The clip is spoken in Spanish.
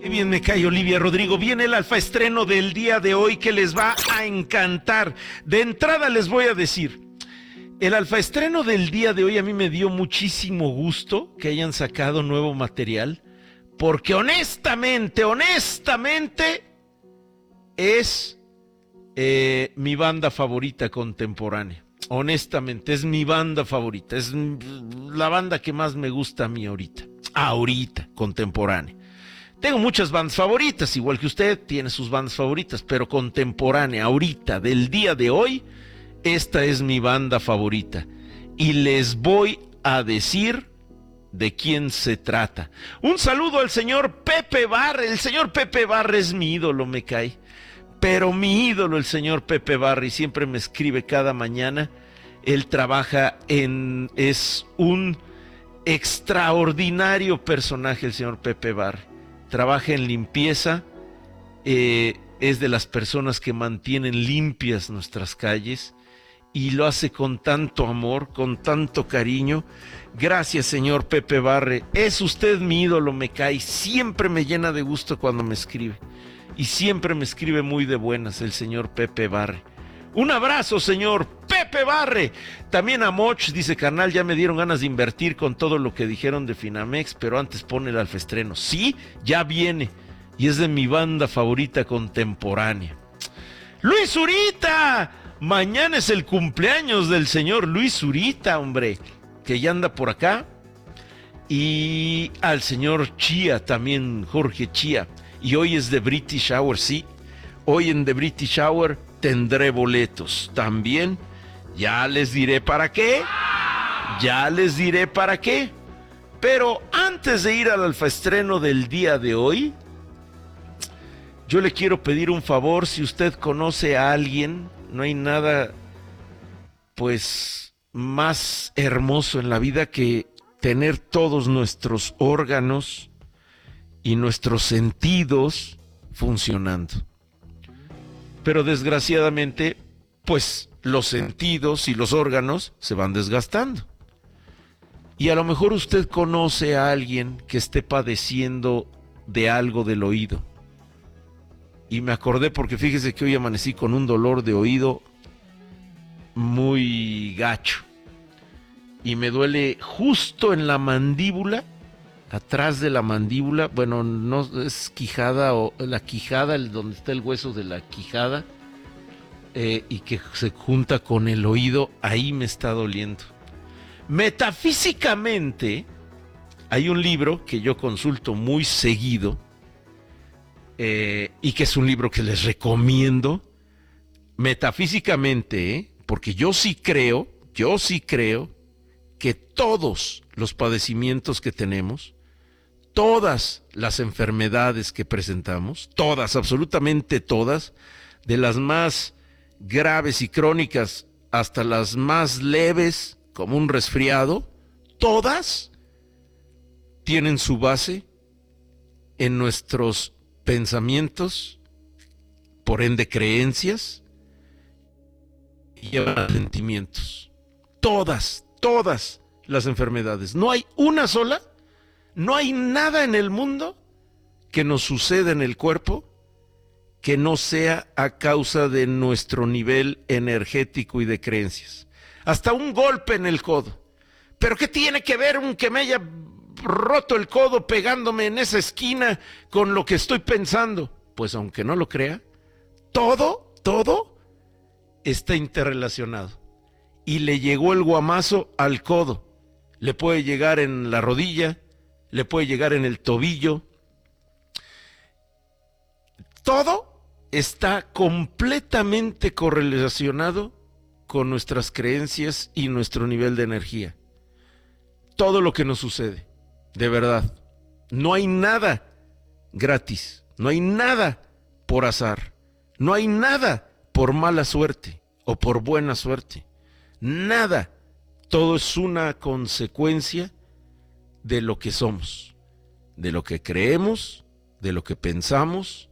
Qué bien me cae Olivia Rodrigo. Viene el alfa estreno del día de hoy que les va a encantar. De entrada les voy a decir, el alfa estreno del día de hoy a mí me dio muchísimo gusto que hayan sacado nuevo material, porque honestamente, es mi banda favorita contemporánea. Honestamente, es mi banda favorita. Es la banda que más me gusta a mí ahorita, contemporánea. Tengo muchas bandas favoritas, igual que usted tiene sus bandas favoritas, pero contemporánea, ahorita, del día de hoy, esta es mi banda favorita. Y les voy a decir de quién se trata. Un saludo al señor Pepe Barre. El señor Pepe Barre es mi ídolo, me cae. Pero mi ídolo, el señor Pepe Barre, y siempre me escribe cada mañana. Él trabaja es un extraordinario personaje, el señor Pepe Barre. Trabaja en limpieza, es de las personas que mantienen limpias nuestras calles y lo hace con tanto amor, con tanto cariño. Gracias, señor Pepe Barre. Es usted mi ídolo, me cae. Siempre me llena de gusto cuando me escribe. Y siempre me escribe muy de buenas el señor Pepe Barre. Un abrazo, señor Pepe Barre. También a Moch, dice, carnal, ya me dieron ganas de invertir con todo lo que dijeron de Finamex, pero antes pone el alfaestreno. Sí, ya viene. Y es de mi banda favorita contemporánea. ¡Luis Zurita! Mañana es el cumpleaños del señor Luis Zurita, hombre, que ya anda por acá. Y al señor Chía también, Jorge Chía. Y hoy es de British Hour, sí. Hoy en The British Hour tendré boletos. También ya les diré para qué. Pero antes de ir al alfaestreno del día de hoy, yo le quiero pedir un favor. Si usted conoce a alguien, no hay nada pues más hermoso en la vida que tener todos nuestros órganos y nuestros sentidos funcionando. Pero desgraciadamente, pues los sentidos y los órganos se van desgastando. Y a lo mejor usted conoce a alguien que esté padeciendo de algo del oído. Y me acordé porque fíjese que hoy amanecí con un dolor de oído muy gacho. Y me duele justo en la mandíbula, atrás de la mandíbula, bueno, no es quijada o la quijada, donde está el hueso de la quijada, y que se junta con el oído, ahí me está doliendo. Metafísicamente, hay un libro que yo consulto muy seguido, y que es un libro que les recomiendo, metafísicamente, porque yo sí creo que todos los padecimientos que tenemos, todas las enfermedades que presentamos, todas, absolutamente todas, de las más graves y crónicas hasta las más leves, como un resfriado, todas tienen su base en nuestros pensamientos, por ende creencias y sentimientos. Todas las enfermedades. No hay una sola. No hay nada en el mundo que nos suceda en el cuerpo que no sea a causa de nuestro nivel energético y de creencias. Hasta un golpe en el codo. ¿Pero qué tiene que ver que me haya roto el codo pegándome en esa esquina con lo que estoy pensando? Pues aunque no lo crea, todo está interrelacionado. Y le llegó el guamazo al codo. Le puede llegar en la rodilla, le puede llegar en el tobillo. Todo está completamente correlacionado con nuestras creencias y nuestro nivel de energía. Todo lo que nos sucede, de verdad. No hay nada gratis, no hay nada por azar, no hay nada por mala suerte o por buena suerte. Nada. Todo es una consecuencia de lo que somos, de lo que creemos, de lo que pensamos